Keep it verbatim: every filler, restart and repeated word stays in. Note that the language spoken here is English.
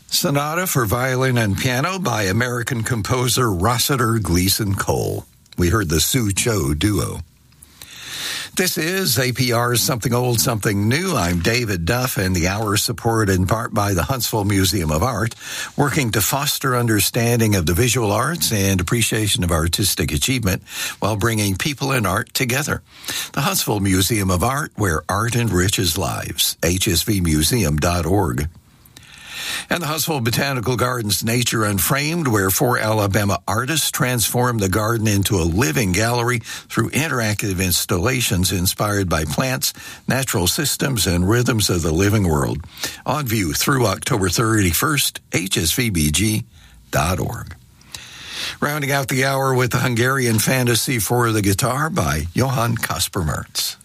Sonata for Violin and Piano by American composer Rossiter Gleason Cole. We heard the Sue Cho duo. This is A P R's Something Old, Something New. I'm David Duff, and the hour is supported in part by the Huntsville Museum of Art, working to foster understanding of the visual arts and appreciation of artistic achievement while bringing people and art together. The Huntsville Museum of Art, where art enriches lives, h s v museum dot org. And the Huntsville Botanical Gardens Nature Unframed, where four Alabama artists transform the garden into a living gallery through interactive installations inspired by plants, natural systems, and rhythms of the living world. On view through October thirty-first, h s v b g dot org. Rounding out the hour with the Hungarian Fantasy for the Guitar by Johann Kasper Merz.